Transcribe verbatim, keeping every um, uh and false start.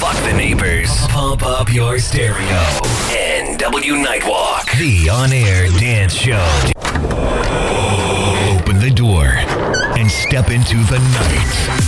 Fuck the neighbors. Pump up your stereo. N W Nightwalk, the on-air dance show. Open the door and step into the night.